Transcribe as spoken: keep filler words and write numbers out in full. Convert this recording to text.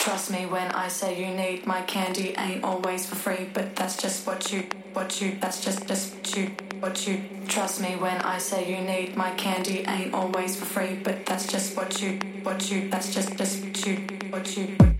Trust me when I say you need my candy ain't always for free, but that's just what you, what you, that's just, just what you, what you. Trust me when I say you need my candy ain't always for free, but that's just what you, what you, that's just, just what you, what you.